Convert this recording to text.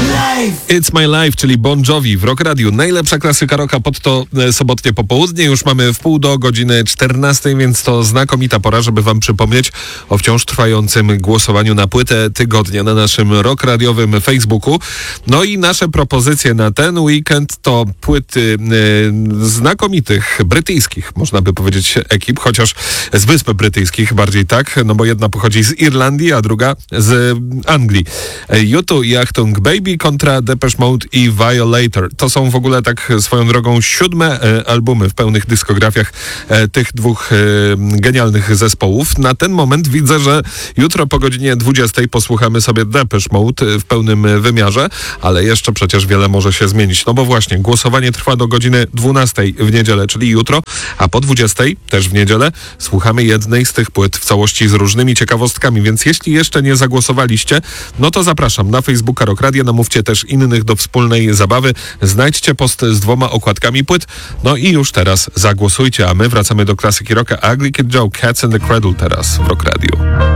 It's My Life, czyli Bon Jovi w Rock Radiu. Najlepsza klasyka rocka pod to sobotnie popołudnie. Już mamy w pół do godziny 14, więc to znakomita pora, żeby wam przypomnieć o wciąż trwającym głosowaniu na płytę tygodnia na naszym rock radiowym Facebooku. No i nasze propozycje na ten weekend to płyty znakomitych, brytyjskich, można by powiedzieć, ekip, chociaż z Wysp Brytyjskich bardziej tak, no bo jedna pochodzi z Irlandii, a druga z Anglii. U2 i Achtung Baby kontra Depeche Mode i Violator. To są w ogóle tak swoją drogą 7 albumy w pełnych dyskografiach tych dwóch genialnych zespołów. Na ten moment widzę, że jutro po godzinie 20 posłuchamy sobie Depeche Mode w pełnym wymiarze, ale jeszcze przecież wiele może się zmienić. No bo właśnie, głosowanie trwa do godziny 12 w niedzielę, czyli jutro, a po 20 też w niedzielę słuchamy jednej z tych płyt w całości z różnymi ciekawostkami, więc jeśli jeszcze nie zagłosowaliście, no to zapraszam na Facebooka Rock Radia, namówcie też innych do wspólnej zabawy, znajdźcie post z 2 okładkami płyt, no i już teraz zagłosujcie, a my wracamy do klasyki rocka. Ugly Kid Joe, Cats in the Cradle teraz w Rock Radio.